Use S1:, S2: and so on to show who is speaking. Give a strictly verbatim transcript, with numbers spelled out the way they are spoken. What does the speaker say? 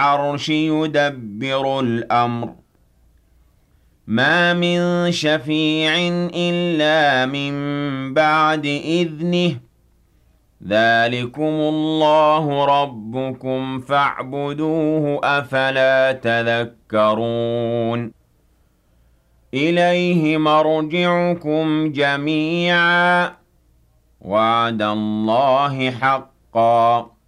S1: الْعَرْشِ يُدَبِّرُ الْأَمْرَ مَا مِن شَفِيعٍ إِلَّا مِن بَعْدِ إِذْنِهِ ذَٰلِكُمُ اللَّهُ رَبُّكُمْ فَاعْبُدُوهُ ۚ أَفَلَا تَذَكَّرُونَ إِلَيْهِ مَرْجِعُكُمْ جَمِيعًا ۖ وَعْدَ اللَّهِ حَقًّا